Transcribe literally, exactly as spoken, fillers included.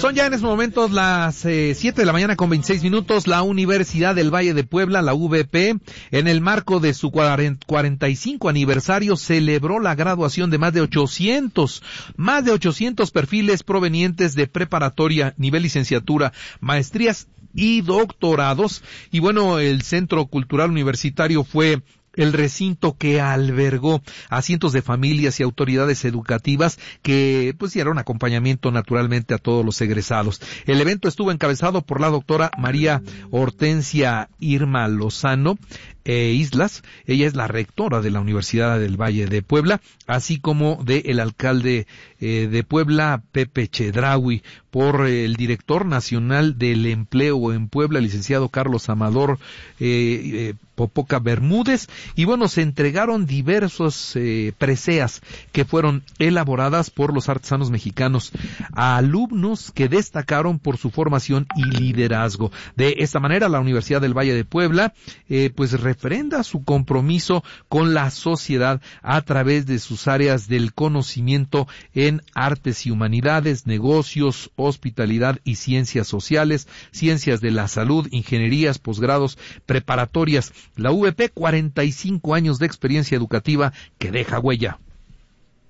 Son ya en estos momentos las eh, siete de la mañana con veintiséis minutos. La Universidad del Valle de Puebla, la U V P, en el marco de su cuarenta y cinco aniversario, celebró la graduación de más de ochocientos, más de ochocientos perfiles provenientes de preparatoria, nivel licenciatura, maestrías y doctorados. Y bueno, el Centro Cultural Universitario fue el recinto que albergó a cientos de familias y autoridades educativas que pues dieron acompañamiento naturalmente a todos los egresados. El evento estuvo encabezado por la doctora María Hortensia Irma Lozano eh, Islas. Ella es la rectora de la Universidad del Valle de Puebla, así como de el alcalde eh, de Puebla, Pepe Chedraui, por eh, el director nacional del empleo en Puebla, licenciado Carlos Amador eh, eh, Popoca Bermúdez. Y bueno, se entregaron diversos eh, preseas que fueron elaboradas por los artesanos mexicanos a alumnos que destacaron por su formación y liderazgo. De esta manera, la Universidad del Valle de Puebla eh, pues refrenda su compromiso con la sociedad a través de sus áreas del conocimiento en artes y humanidades, negocios, hospitalidad y ciencias sociales, ciencias de la salud, ingenierías, posgrados, preparatorias. La U V P, cuarenta y cinco años de experiencia educativa que deja huella.